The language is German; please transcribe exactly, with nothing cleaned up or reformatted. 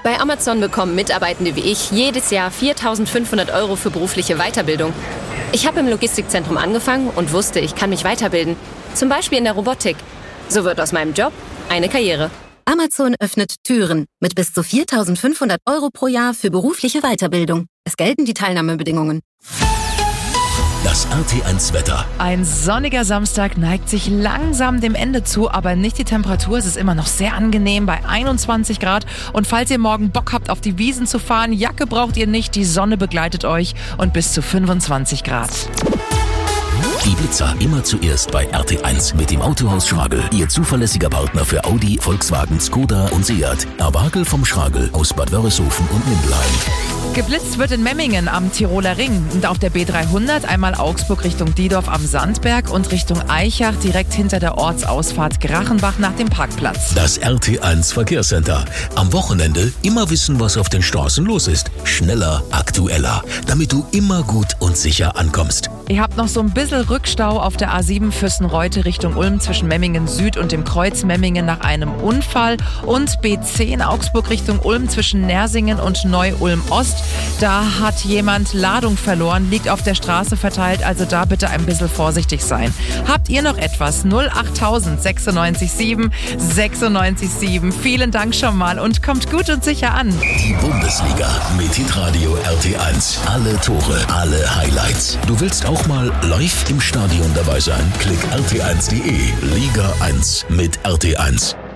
Bei Amazon bekommen Mitarbeitende wie ich jedes Jahr viertausendfünfhundert Euro für berufliche Weiterbildung. Ich habe im Logistikzentrum angefangen und wusste, ich kann mich weiterbilden. Zum Beispiel in der Robotik. So wird aus meinem Job eine Karriere. Amazon öffnet Türen mit bis zu viertausendfünfhundert Euro pro Jahr für berufliche Weiterbildung. Es gelten die Teilnahmebedingungen. Das R T eins Wetter. Ein sonniger Samstag neigt sich langsam dem Ende zu, aber nicht die Temperatur. Es ist immer noch sehr angenehm bei einundzwanzig Grad. Und falls ihr morgen Bock habt, auf die Wiesen zu fahren, Jacke braucht ihr nicht, die Sonne begleitet euch und bis zu fünfundzwanzig Grad. Die Blitzer immer zuerst bei R T eins mit dem Autohaus Schragel. Ihr zuverlässiger Partner für Audi, Volkswagen, Skoda und Seat. Abagel vom Schragel aus Bad Wörishofen und Mindelheim. Geblitzt wird in Memmingen am Tiroler Ring und auf der B dreihundert einmal Augsburg Richtung Diedorf am Sandberg und Richtung Eichach direkt hinter der Ortsausfahrt Grachenbach nach dem Parkplatz. Das R T eins Verkehrscenter. Am Wochenende immer wissen, was auf den Straßen los ist. Schneller, aktueller, damit du immer gut und sicher ankommst. Ihr habt noch so ein bisschen Rückstau auf der A sieben Fürstenreute Richtung Ulm zwischen Memmingen Süd und dem Kreuz Memmingen nach einem Unfall und B zehn Augsburg Richtung Ulm zwischen Nersingen und Neu-Ulm Ost. Da hat jemand Ladung verloren, liegt auf der Straße verteilt, also da bitte ein bisschen vorsichtig sein. Habt ihr noch etwas? null achttausend sechsundneunzig sieben sechsundneunzig sieben. Vielen Dank schon mal und kommt gut und sicher an. Die Bundesliga mit Hitradio R T eins. Alle Tore, alle Highlights. Du willst auch mal live im Stadion dabei sein? Klick r t eins punkt d e. Liga eins mit R T eins.